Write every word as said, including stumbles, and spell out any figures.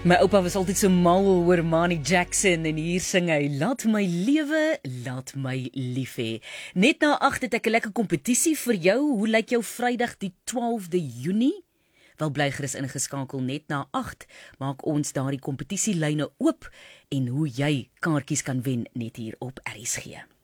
My oupa was altyd so mal oor Manny Jackson en hier sing hy, laat my lewe, laat my lief hê. Net na agt het ek 'n lekker kompetisie vir jou. Hoe lyk jou Vrydag die twaalfde Junie? Wel bly gerus ingeskakel net na agt. Maak ons daardie kompetisielyne oop en hoe jy kaartjies kan wen net hier op R S G.